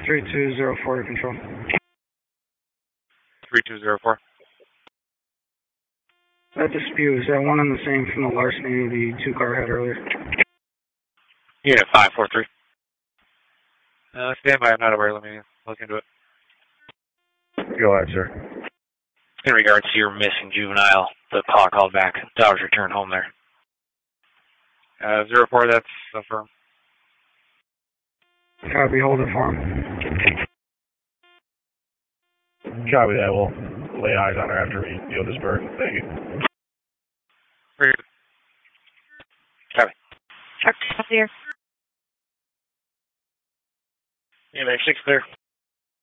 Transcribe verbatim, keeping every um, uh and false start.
three two zero four to control. three two zero four. That dispute, is that one and the same from the larceny the two-car had earlier? Unit five four three. Uh, stand by, I'm not aware. Let me look into it. Go ahead, sir. In regards to your missing juvenile, the call called back. Dog's returned home there. Uh, zero four, that's affirmed. Copy, hold it for him. Copy that. We'll lay eyes on her after we deal with this bird. Thank you. Very good. Copy. Check here. Unit six clear.